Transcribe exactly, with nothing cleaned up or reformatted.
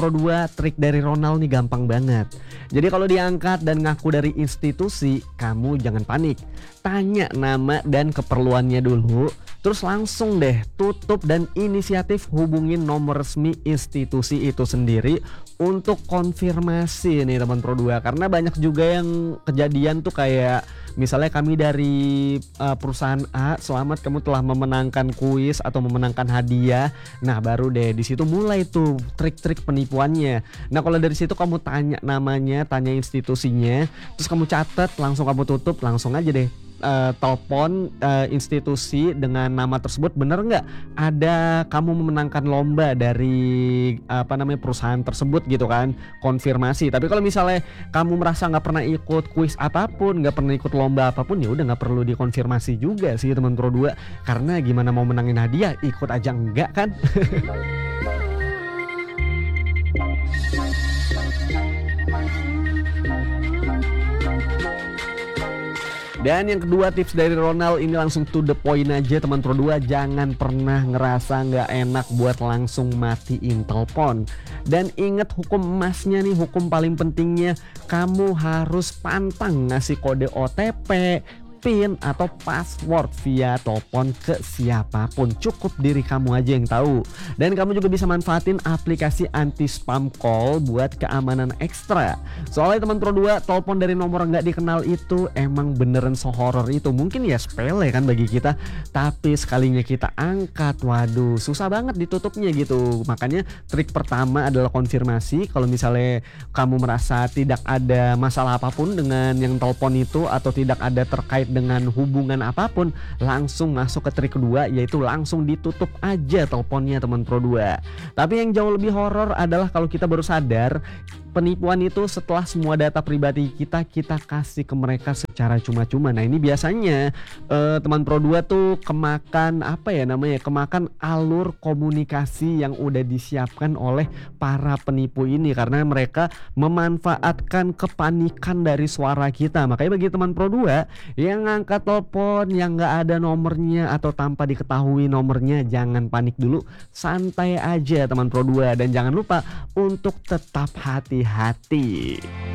Pro dua, trik dari Ronald nih gampang banget. Jadi kalau diangkat dan ngaku dari institusi, kamu jangan panik. Tanya nama dan keperluannya dulu, terus langsung deh tutup dan inisiatif hubungin nomor resmi institusi itu sendiri untuk konfirmasi nih teman Pro dua. Karena banyak juga yang kejadian tuh kayak misalnya kami dari uh, perusahaan A, selamat kamu telah memenangkan kuis atau memenangkan hadiah. Nah baru deh di situ mulai tuh trik-trik penipuannya. Nah kalau dari situ kamu tanya namanya, tanya institusinya, terus kamu catat, langsung kamu tutup, langsung aja deh Uh, telepon uh, institusi dengan nama tersebut, bener nggak ada kamu memenangkan lomba dari apa namanya perusahaan tersebut gitu kan, konfirmasi. Tapi kalau misalnya kamu merasa nggak pernah ikut kuis apapun, nggak pernah ikut lomba apapun, ya udah nggak perlu dikonfirmasi juga sih teman Pro dua, karena gimana mau menangin hadiah ikut aja enggak kan. Dan yang kedua tips dari Ronald ini langsung to the point aja teman Pro dua, jangan pernah ngerasa nggak enak buat langsung matiin telepon. Dan inget hukum emasnya nih, hukum paling pentingnya, kamu harus pantang ngasih kode O T P, PIN atau password via telepon ke siapapun. Cukup diri kamu aja yang tahu. Dan kamu juga bisa manfaatin aplikasi anti spam call buat keamanan ekstra. Soalnya teman Pro dua, telepon dari nomor nggak dikenal itu emang beneran sehoror itu. Mungkin ya sepele kan bagi kita, tapi sekalinya kita angkat, waduh susah banget ditutupnya gitu. Makanya trik pertama adalah konfirmasi. Kalau misalnya kamu merasa tidak ada masalah apapun dengan yang telepon itu, atau tidak ada terkait dengan hubungan apapun, langsung masuk ke trik kedua, yaitu langsung ditutup aja teleponnya teman Pro dua. Tapi yang jauh lebih horor adalah kalau kita baru sadar penipuan itu setelah semua data pribadi kita kita kasih ke mereka secara cuma-cuma. Nah ini biasanya eh, teman Pro dua tuh kemakan apa ya namanya, kemakan alur komunikasi yang udah disiapkan oleh para penipu ini, karena mereka memanfaatkan kepanikan dari suara kita. Makanya bagi teman Pro dua yang ngangkat telepon yang nggak ada nomornya atau tanpa diketahui nomornya, jangan panik dulu, santai aja teman Pro dua, dan jangan lupa untuk tetap hati hati-hati.